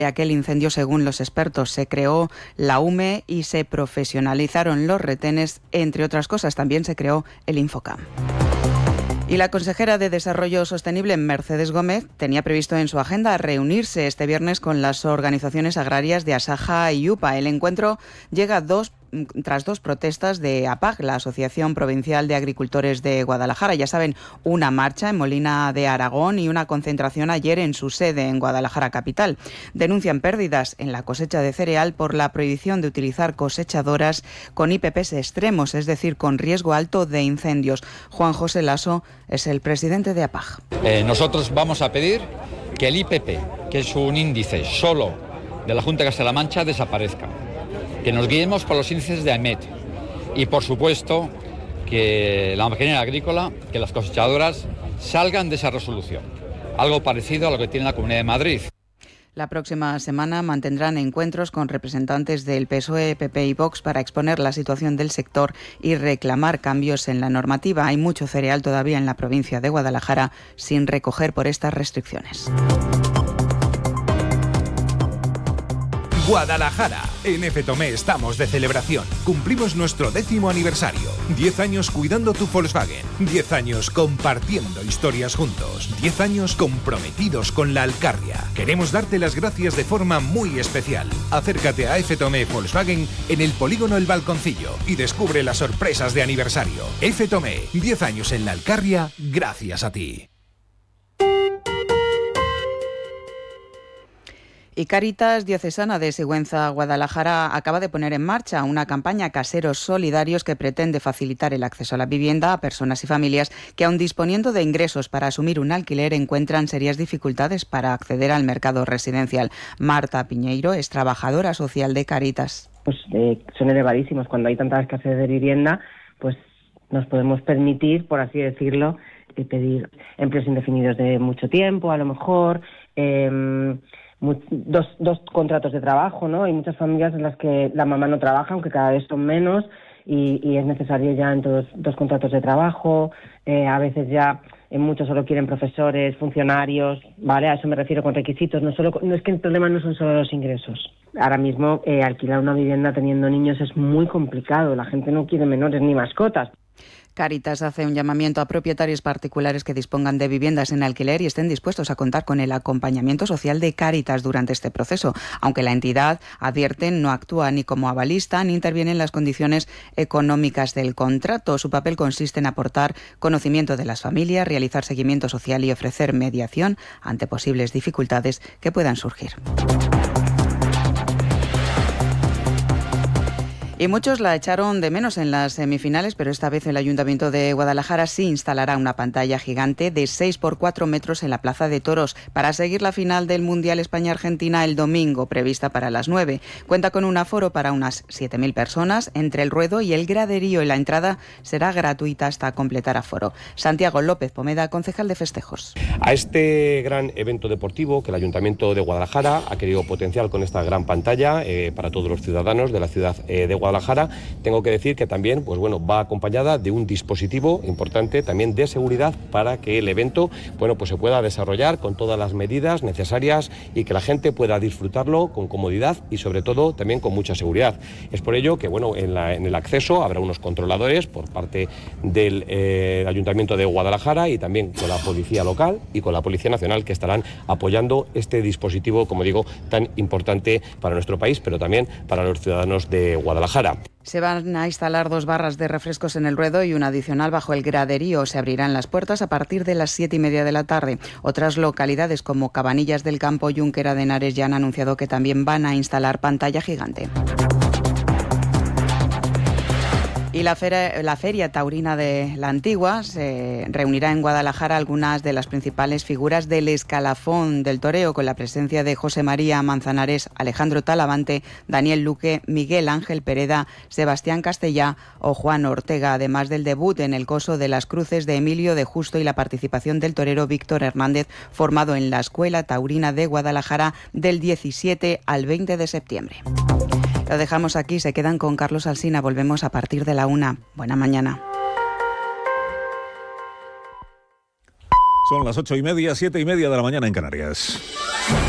aquel incendio, según los expertos. Se creó la UME y se profesionalizaron los retenes, entre otras cosas. También se creó el Infocam. Y la consejera de Desarrollo Sostenible, Mercedes Gómez, tenía previsto en su agenda reunirse este viernes con las organizaciones agrarias de Asaja y UPA. El encuentro llega tras dos protestas de APAG, la Asociación Provincial de Agricultores de Guadalajara. Ya saben, una marcha en Molina de Aragón y una concentración ayer en su sede en Guadalajara capital. Denuncian pérdidas en la cosecha de cereal por la prohibición de utilizar cosechadoras con IPPs extremos, es decir, con riesgo alto de incendios. Juan José Lasso es el presidente de APAG. Nosotros vamos a pedir que el IPP, que es un índice solo de la Junta de Castilla-La Mancha, desaparezca. Que nos guiemos por los índices de AEMET y, por supuesto, que la maquinaria agrícola, que las cosechadoras salgan de esa resolución. Algo parecido a lo que tiene la Comunidad de Madrid. La próxima semana mantendrán encuentros con representantes del PSOE, PP y Vox para exponer la situación del sector y reclamar cambios en la normativa. Hay mucho cereal todavía en la provincia de Guadalajara sin recoger por estas restricciones. Guadalajara. En FTOME estamos de celebración. Cumplimos nuestro 10º aniversario. 10 años cuidando tu Volkswagen. 10 años compartiendo historias juntos. 10 años comprometidos con la Alcarria. Queremos darte las gracias de forma muy especial. Acércate a FTOME Volkswagen en el polígono El Balconcillo y descubre las sorpresas de aniversario. FTOME, 10 años en la Alcarria, gracias a ti. Y Cáritas Diocesana de Sigüenza, Guadalajara, acaba de poner en marcha una campaña Caseros Solidarios que pretende facilitar el acceso a la vivienda a personas y familias que, aun disponiendo de ingresos para asumir un alquiler, encuentran serias dificultades para acceder al mercado residencial. Marta Piñeiro es trabajadora social de Cáritas. Pues son elevadísimos. Cuando hay tanta escasez de vivienda, pues nos podemos permitir, por así decirlo, pedir empleos indefinidos de mucho tiempo, a lo mejor... dos contratos de trabajo, ¿no? Hay muchas familias en las que la mamá no trabaja, aunque cada vez son menos, y es necesario ya en todos 2 contratos de trabajo. A veces ya en muchos solo quieren profesores, funcionarios, ¿vale? A eso me refiero con requisitos. No es que el problema no son solo los ingresos. Ahora mismo alquilar una vivienda teniendo niños es muy complicado. La gente no quiere menores ni mascotas. Cáritas hace un llamamiento a propietarios particulares que dispongan de viviendas en alquiler y estén dispuestos a contar con el acompañamiento social de Cáritas durante este proceso. Aunque la entidad, advierten, no actúa ni como avalista ni interviene en las condiciones económicas del contrato. Su papel consiste en aportar conocimiento de las familias, realizar seguimiento social y ofrecer mediación ante posibles dificultades que puedan surgir. Y muchos la echaron de menos en las semifinales, pero esta vez el Ayuntamiento de Guadalajara sí instalará una pantalla gigante de 6 por 4 metros en la Plaza de Toros para seguir la final del Mundial España-Argentina el domingo, prevista para las 9. Cuenta con un aforo para unas 7.000 personas entre el ruedo y el graderío, y la entrada será gratuita hasta completar aforo. Santiago López Pomeda, concejal de festejos. A este gran evento deportivo que el Ayuntamiento de Guadalajara ha querido potenciar con esta gran pantalla para todos los ciudadanos de la ciudad de Guadalajara, tengo que decir que también va acompañada de un dispositivo importante también de seguridad para que el evento se pueda desarrollar con todas las medidas necesarias y que la gente pueda disfrutarlo con comodidad y sobre todo también con mucha seguridad. Es por ello que en el acceso habrá unos controladores por parte del Ayuntamiento de Guadalajara y también con la Policía Local y con la Policía Nacional, que estarán apoyando este dispositivo, como digo, tan importante para nuestro país, pero también para los ciudadanos de Guadalajara. Se van a instalar 2 barras de refrescos en el ruedo y una adicional bajo el graderío. Se abrirán las puertas a partir de las 7:30 de la tarde. Otras localidades como Cabanillas del Campo, Junquera de Henares ya han anunciado que también van a instalar pantalla gigante. Y la Feria Taurina de la Antigua se reunirá en Guadalajara algunas de las principales figuras del escalafón del toreo, con la presencia de José María Manzanares, Alejandro Talavante, Daniel Luque, Miguel Ángel Pereda, Sebastián Castellá o Juan Ortega, además del debut en el coso de las cruces de Emilio de Justo y la participación del torero Víctor Hernández, formado en la Escuela Taurina de Guadalajara del 17 al 20 de septiembre. Lo dejamos aquí, se quedan con Carlos Alsina. Volvemos a partir de la 1. Buena mañana. Son las 8:30, 7:30 de la mañana en Canarias.